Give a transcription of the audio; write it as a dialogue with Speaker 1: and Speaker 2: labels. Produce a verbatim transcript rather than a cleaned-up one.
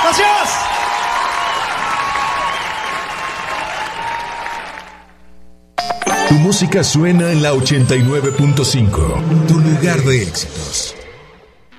Speaker 1: ¡Gracias!
Speaker 2: Tu música suena en la ochenta y nueve punto cinco. Tu lugar de éxitos.